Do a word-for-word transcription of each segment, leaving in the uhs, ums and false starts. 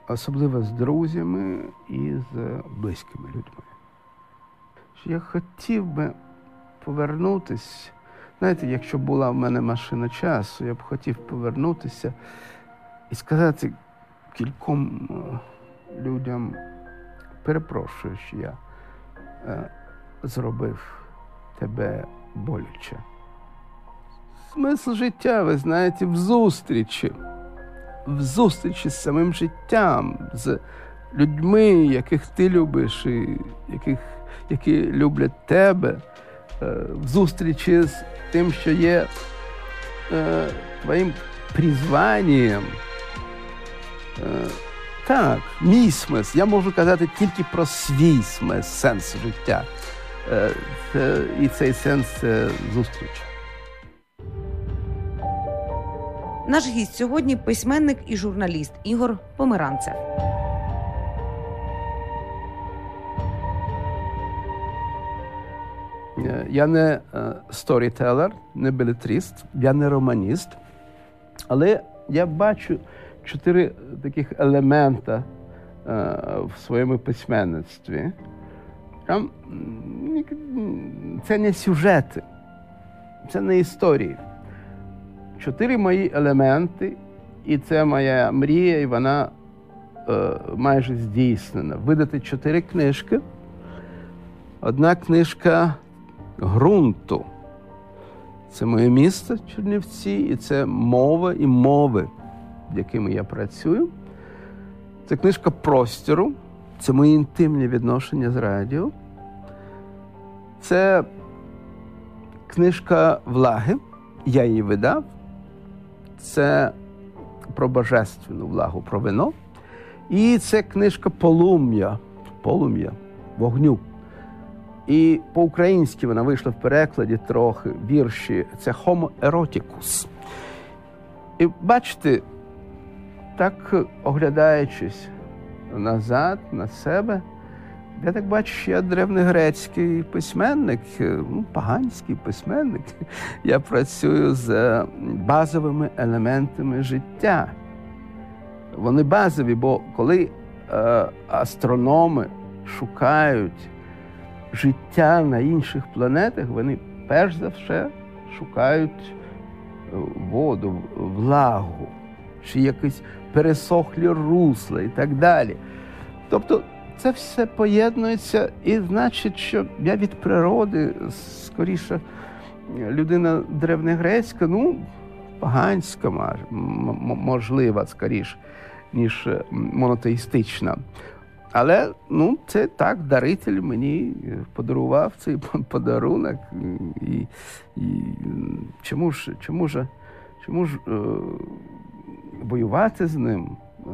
особливо з друзями і з близькими людьми. Я хотів би повернутися, знаєте, якщо була в мене машина часу, я б хотів повернутися і сказати кільком людям, перепрошую, що я е, зробив тебе боляче. Смисл життя, ви знаєте, в зустрічі. В зустрічі з самим життям, з людьми, яких ти любиш, і яких, які люблять тебе. В зустрічі з тим, що є е, твоїм призванням. Е, так, мій смисл. Я можу казати тільки про свій смисл, сенс життя. Е, це, і цей сенс – це зустріч. Наш гість сьогодні – письменник і журналіст Ігор Померанцев. Я не сторітелер, не белетрист, я не романіст, але я бачу чотири таких елемента в своєму письменництві. Там це не сюжети, це не історії. Чотири мої елементи, і це моя мрія, і вона е, майже здійснена. Видати чотири книжки. Одна книжка ґрунту. Це моє місто, Чернівці, і це мова і мови, якими я працюю. Це книжка простору, це мої інтимні відношення з радіо. Це книжка влаги, я її видав. Це про божественну влагу, про вино. І це книжка полум'я, полум'я, вогню. І по-українськи вона вийшла в перекладі трохи, вірші. Це Homo eroticus. І бачите, так оглядаючись назад, на себе, я так бачу, що я древньогрецький письменник, ну, поганський письменник. Я працюю з базовими елементами життя. Вони базові, бо коли е, астрономи шукають життя на інших планетах, вони перш за все шукають воду, влагу, чи якісь пересохлі русла і так далі. Тобто це все поєднується, і значить, що я від природи, скоріше, людина древньогрецька, ну, поганська, можлива, скоріше, ніж монотеїстична. Але, ну, це так, даритель мені подарував цей подарунок. І, і чому ж, чому ж, чому ж е, воювати з ним?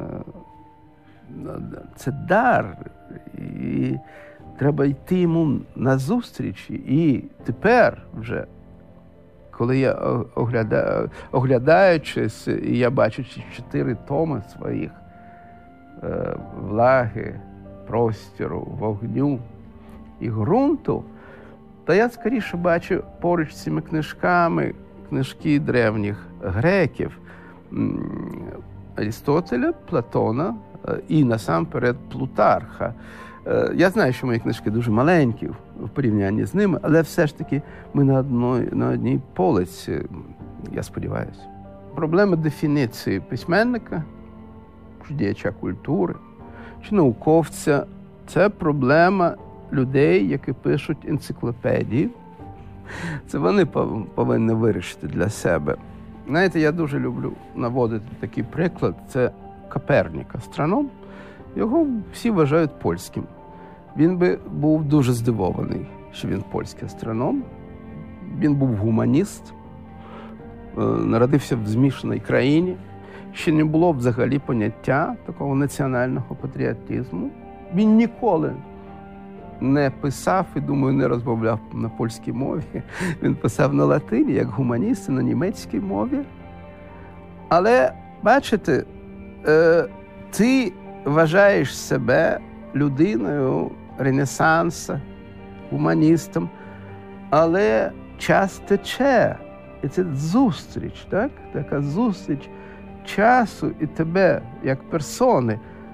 Це дар, і треба йти йому назустріч. І тепер вже, коли я оглядаю, оглядаючись, і я бачу чотири томи своїх е, влаги, простору, вогню і ґрунту, то я скоріше бачу поруч з цими книжками книжки древніх греків, Арістотеля, Платона і насамперед Плутарха. Я знаю, що мої книжки дуже маленькі в порівнянні з ними, але все ж таки ми на одній, на одній полиці, я сподіваюся. Проблема дефініції письменника, чи діяча культури, чи науковця – це проблема людей, які пишуть енциклопедії. Це вони повинні вирішити для себе. Знаєте, я дуже люблю наводити такий приклад. Це Копернік, астроном. Його всі вважають польським. Він би був дуже здивований, що він польський астроном. Він був гуманіст, народився в змішаній країні. Ще не було взагалі поняття такого національного патріотизму. Він ніколи не писав і, думаю, не розмовляв на польській мові. Він писав на латині, як гуманіст, на німецькій мові. Але, бачите, ти вважаєш себе людиною Ренесансу, гуманістом, але час тече. І це зустріч, так? Така зустріч часу і тебе, як персони,